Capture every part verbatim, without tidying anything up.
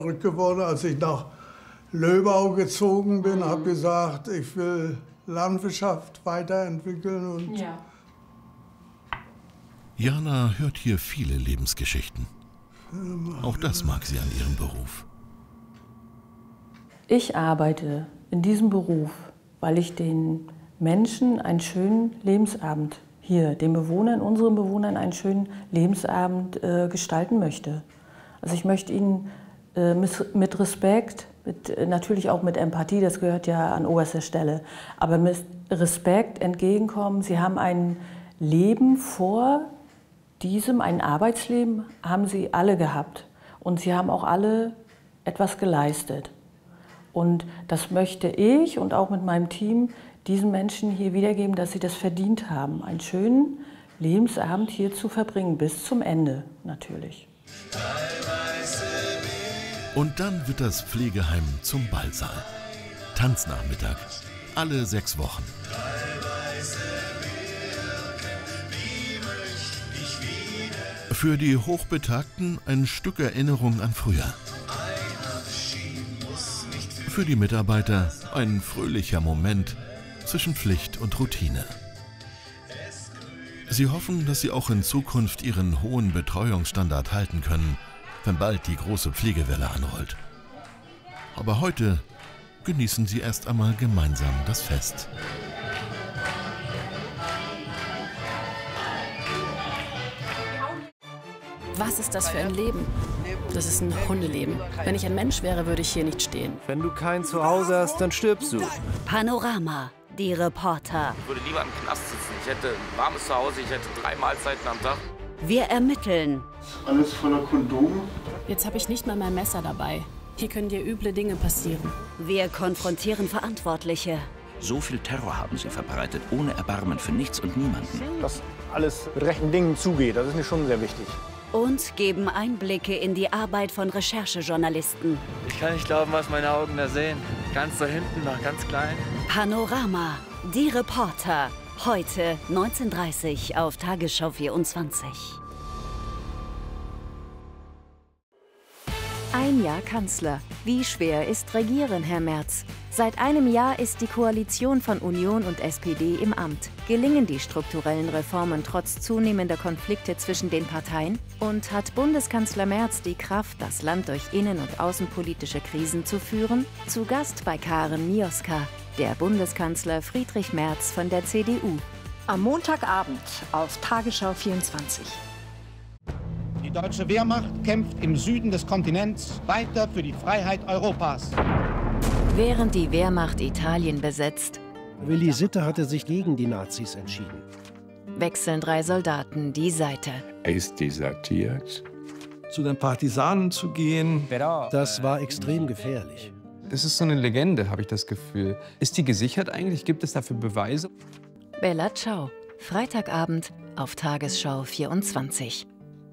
geworden, als ich nach Löbau gezogen bin, habe gesagt, ich will Landwirtschaft weiterentwickeln. Und ja. Jana hört hier viele Lebensgeschichten. Auch das mag sie an ihrem Beruf. Ich arbeite in diesem Beruf, weil ich den Menschen einen schönen Lebensabend hier, den Bewohnern, unseren Bewohnern einen schönen Lebensabend äh, gestalten möchte. Also ich möchte ihnen äh, mit, mit Respekt, mit, äh, natürlich auch mit Empathie, das gehört ja an oberster Stelle, aber mit Respekt entgegenkommen. Sie haben ein Leben vor diesem, ein Arbeitsleben haben sie alle gehabt und sie haben auch alle etwas geleistet. Und das möchte ich und auch mit meinem Team diesen Menschen hier wiedergeben, dass sie das verdient haben, einen schönen Lebensabend hier zu verbringen, bis zum Ende natürlich. Und dann wird das Pflegeheim zum Ballsaal. Tanznachmittag, alle sechs Wochen. Für die Hochbetagten ein Stück Erinnerung an früher. Für die Mitarbeiter ein fröhlicher Moment zwischen Pflicht und Routine. Sie hoffen, dass sie auch in Zukunft ihren hohen Betreuungsstandard halten können, wenn bald die große Pflegewelle anrollt. Aber heute genießen sie erst einmal gemeinsam das Fest. Was ist das für ein Leben? Das ist ein Hundeleben. Wenn ich ein Mensch wäre, würde ich hier nicht stehen. Wenn du kein Zuhause hast, dann stirbst du. Panorama, die Reporter. Ich würde lieber im Knast sitzen. Ich hätte ein warmes Zuhause, ich hätte drei Mahlzeiten am Tag. Wir ermitteln. Alles voller Kondome. Jetzt habe ich nicht mal mein Messer dabei. Hier können dir üble Dinge passieren. Wir konfrontieren Verantwortliche. So viel Terror haben sie verbreitet, ohne Erbarmen für nichts und niemanden. Dass alles mit rechten Dingen zugeht, das ist mir schon sehr wichtig. Und geben Einblicke in die Arbeit von Recherchejournalisten. Ich kann nicht glauben, was meine Augen da sehen. Ganz da hinten noch, ganz klein. Panorama, die Reporter. Heute neunzehn Uhr dreißig auf Tagesschau vierundzwanzig. Ein Jahr Kanzler. Wie schwer ist Regieren, Herr Merz? Seit einem Jahr ist die Koalition von Union und S P D im Amt. Gelingen die strukturellen Reformen trotz zunehmender Konflikte zwischen den Parteien? Und hat Bundeskanzler Merz die Kraft, das Land durch innen- und außenpolitische Krisen zu führen? Zu Gast bei Karen Mioska, der Bundeskanzler Friedrich Merz von der C D U. Am Montagabend auf Tagesschau vierundzwanzig. Die deutsche Wehrmacht kämpft im Süden des Kontinents weiter für die Freiheit Europas. Während die Wehrmacht Italien besetzt, Willi Sitte hatte sich gegen die Nazis entschieden. Wechseln drei Soldaten die Seite. Er ist desertiert. Zu den Partisanen zu gehen, das war extrem gefährlich. Das ist so eine Legende, habe ich das Gefühl. Ist die gesichert eigentlich? Gibt es dafür Beweise? Bella Ciao, Freitagabend auf Tagesschau vierundzwanzig.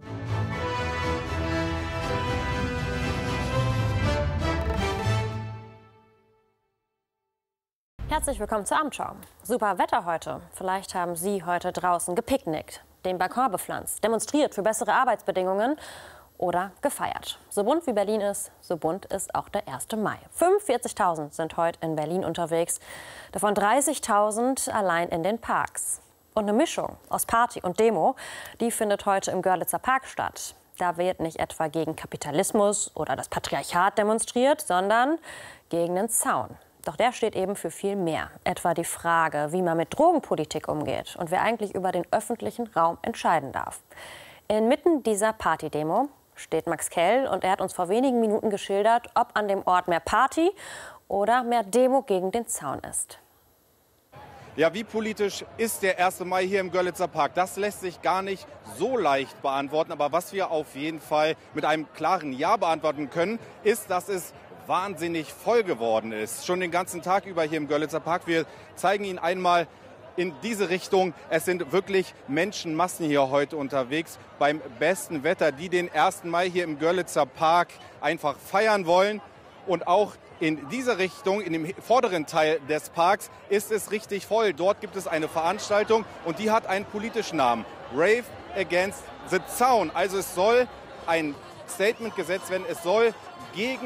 Herzlich willkommen zur Abendschau. Super Wetter heute. Vielleicht haben Sie heute draußen gepicknickt, den Balkon bepflanzt, demonstriert für bessere Arbeitsbedingungen oder gefeiert. So bunt wie Berlin ist, so bunt ist auch der erste Mai. fünfundvierzigtausend sind heute in Berlin unterwegs, davon dreißigtausend allein in den Parks. Und eine Mischung aus Party und Demo, die findet heute im Görlitzer Park statt. Da wird nicht etwa gegen Kapitalismus oder das Patriarchat demonstriert, sondern gegen den Zaun. Doch der steht eben für viel mehr. Etwa die Frage, wie man mit Drogenpolitik umgeht und wer eigentlich über den öffentlichen Raum entscheiden darf. Inmitten dieser Partydemo steht Max Kell und er hat uns vor wenigen Minuten geschildert, ob an dem Ort mehr Party oder mehr Demo gegen den Zaun ist. Ja, wie politisch ist der erste Mai hier im Görlitzer Park? Das lässt sich gar nicht so leicht beantworten. Aber was wir auf jeden Fall mit einem klaren Ja beantworten können, ist, dass es wahnsinnig voll geworden ist. Schon den ganzen Tag über hier im Görlitzer Park. Wir zeigen Ihnen einmal in diese Richtung. Es sind wirklich Menschenmassen hier heute unterwegs beim besten Wetter, die den ersten Mai hier im Görlitzer Park einfach feiern wollen. Und auch in dieser Richtung, in dem vorderen Teil des Parks, ist es richtig voll. Dort gibt es eine Veranstaltung und die hat einen politischen Namen. Rave Against the Zaun. Also es soll ein Statement gesetzt werden. Es soll gegen